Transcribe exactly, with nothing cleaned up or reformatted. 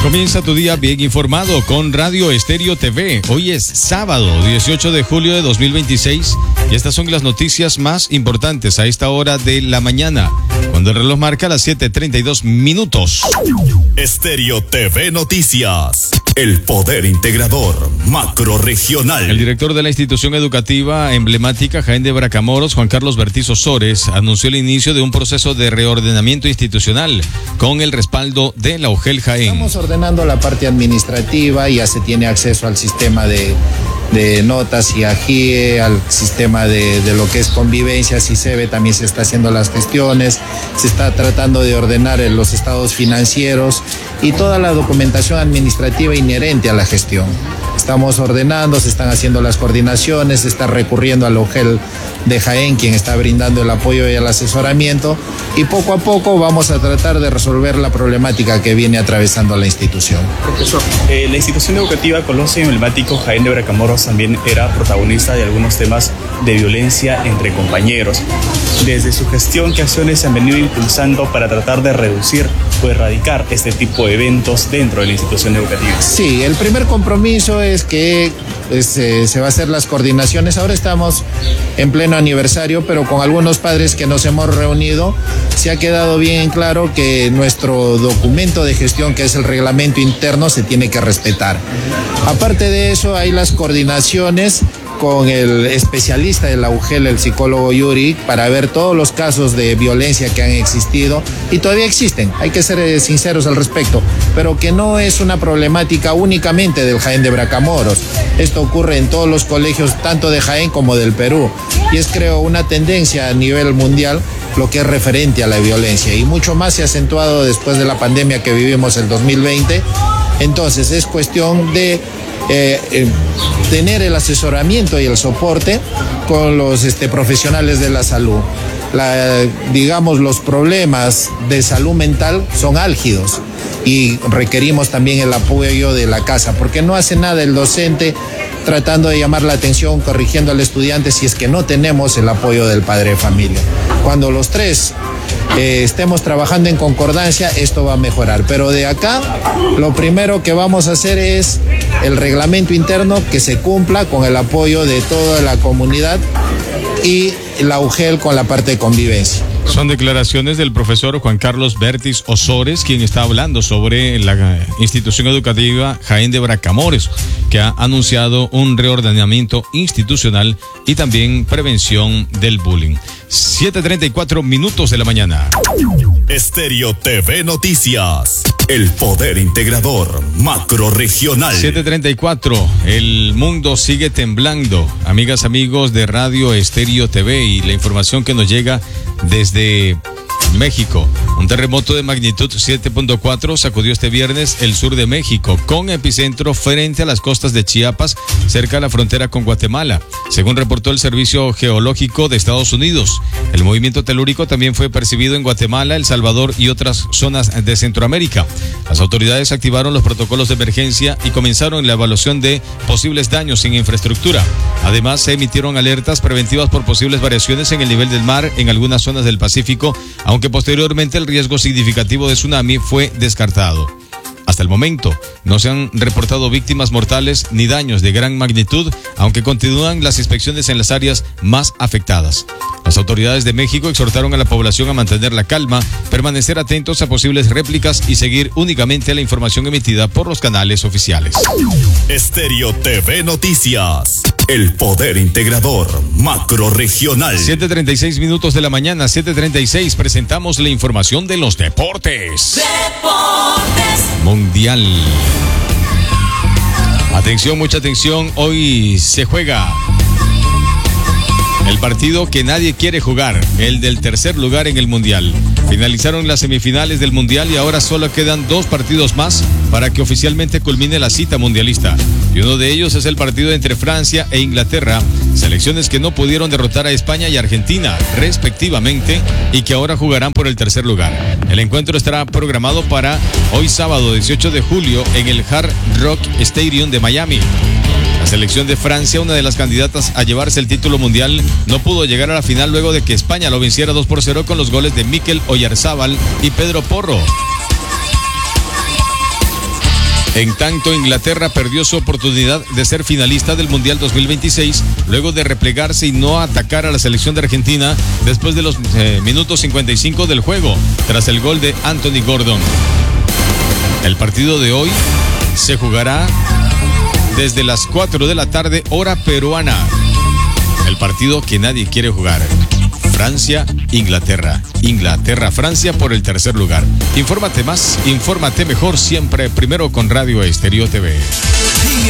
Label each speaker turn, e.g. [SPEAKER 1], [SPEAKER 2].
[SPEAKER 1] Comienza tu día bien informado con Radio Estéreo T V. Hoy es sábado, dieciocho de julio de dos mil veintiséis y estas son las noticias más importantes a esta hora de la mañana, cuando el reloj marca las siete treinta y dos minutos.
[SPEAKER 2] Estéreo T V Noticias, el poder integrador macrorregional.
[SPEAKER 1] El director de la institución educativa emblemática Jaén de Bracamoros, Juan Carlos Bertiz Osores, anunció el inicio de un proceso de reordenamiento institucional con el respaldo de la UGEL Jaén.
[SPEAKER 3] Estamos ordenando la parte administrativa, ya se tiene acceso al sistema de, de notas y AGIE, al sistema de, de lo que es convivencia, si se ve, también se está haciendo las gestiones, se está tratando de ordenar los estados financieros y toda la documentación administrativa inherente a la gestión. Estamos ordenando, se están haciendo las coordinaciones, se está recurriendo al UGEL de Jaén, quien está brindando el apoyo y el asesoramiento, y poco a poco vamos a tratar de resolver la problemática que viene atravesando la institución.
[SPEAKER 4] Profesor, eh, la institución educativa Coloso y Emblemático Jaén de Bracamoros también era protagonista de algunos temas de violencia entre compañeros. Desde su gestión, ¿qué acciones se han venido impulsando para tratar de reducir o erradicar este tipo de eventos dentro de la institución educativa?
[SPEAKER 3] Sí, el primer compromiso es que pues, eh, se va a hacer las coordinaciones. Ahora estamos en pleno aniversario, pero con algunos padres que nos hemos reunido, se ha quedado bien claro que nuestro documento de gestión, que es el reglamento interno, se tiene que respetar. Aparte de eso, hay las coordinaciones con el especialista de la UGEL, el psicólogo Yuri, para ver todos los casos de violencia que han existido y todavía existen, hay que ser sinceros al respecto, pero que no es una problemática únicamente del Jaén de Bracamoros. Esto ocurre en todos los colegios, tanto de Jaén como del Perú, y es, creo, una tendencia a nivel mundial lo que es referente a la violencia, y mucho más se ha acentuado después de la pandemia que vivimos el dos mil veinte. Entonces es cuestión de Eh, eh, tener el asesoramiento y el soporte con los este, profesionales de la salud. La, digamos, los problemas de salud mental son álgidos y requerimos también el apoyo de la casa, porque no hace nada el docente tratando de llamar la atención, corrigiendo al estudiante si es que no tenemos el apoyo del padre de familia. Cuando los tres eh, estemos trabajando en concordancia, esto va a mejorar. Pero de acá, lo primero que vamos a hacer es el reglamento interno, que se cumpla con el apoyo de toda la comunidad, y la UGEL con la parte de convivencia.
[SPEAKER 1] Son declaraciones del profesor Juan Carlos Bertiz Osores, quien está hablando sobre la institución educativa Jaén de Bracamoros, que ha anunciado un reordenamiento institucional y también prevención del bullying. siete treinta y cuatro minutos de la mañana.
[SPEAKER 2] Estéreo T V Noticias, el poder integrador macrorregional.
[SPEAKER 1] siete treinta y cuatro, el mundo sigue temblando. Amigas, amigos de Radio Estéreo T V, y la información que nos llega desde México. Un terremoto de magnitud siete punto cuatro sacudió este viernes el sur de México, con epicentro frente a las costas de Chiapas, cerca de la frontera con Guatemala, según reportó el Servicio Geológico de Estados Unidos. El movimiento telúrico también fue percibido en Guatemala, El Salvador y otras zonas de Centroamérica. Las autoridades activaron los protocolos de emergencia y comenzaron la evaluación de posibles daños en infraestructura. Además, se emitieron alertas preventivas por posibles variaciones en el nivel del mar en algunas zonas del Pacífico, aunque posteriormente el riesgo significativo de tsunami fue descartado. Hasta el momento, no se han reportado víctimas mortales ni daños de gran magnitud, aunque continúan las inspecciones en las áreas más afectadas. Las autoridades de México exhortaron a la población a mantener la calma, permanecer atentos a posibles réplicas y seguir únicamente la información emitida por los canales oficiales.
[SPEAKER 2] Estéreo T V Noticias, el poder integrador macrorregional.
[SPEAKER 1] siete treinta y seis minutos de la mañana, siete treinta y seis, presentamos la información de los deportes.
[SPEAKER 5] Deportes
[SPEAKER 1] Mundial. Atención, mucha atención, hoy se juega el partido que nadie quiere jugar, el del tercer lugar en el Mundial. Finalizaron las semifinales del Mundial y ahora solo quedan dos partidos más para que oficialmente culmine la cita mundialista. Y uno de ellos es el partido entre Francia e Inglaterra, selecciones que no pudieron derrotar a España y Argentina, respectivamente, y que ahora jugarán por el tercer lugar. El encuentro estará programado para hoy sábado dieciocho de julio en el Hard Rock Stadium de Miami. La selección de Francia, una de las candidatas a llevarse el título mundial, no pudo llegar a la final luego de que España lo venciera dos por cero con los goles de Mikel Oyarzábal y Pedro Porro. En tanto, Inglaterra perdió su oportunidad de ser finalista del Mundial dos mil veintiséis luego de replegarse y no atacar a la selección de Argentina después de los eh, minutos cincuenta y cinco del juego, tras el gol de Anthony Gordon. El partido de hoy se jugará desde las cuatro de la tarde, hora peruana. El partido que nadie quiere jugar. Francia-Inglaterra. Inglaterra-Francia por el tercer lugar. Infórmate más, infórmate mejor, siempre primero con Radio Estéreo T V.